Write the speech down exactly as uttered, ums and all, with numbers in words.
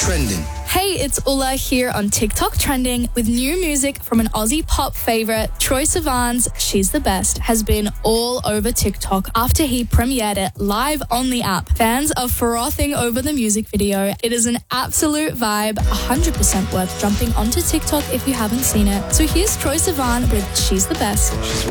Trending. Hey, it's Ulla here on TikTok Trending with new music from an Aussie pop favourite. Troye Sivan's She's the Best has been all over TikTok after he premiered it live on the app. Fans are frothing over the music video. It is an absolute vibe, one hundred percent worth jumping onto TikTok if you haven't seen it. So here's Troye Sivan with She's the Best. She's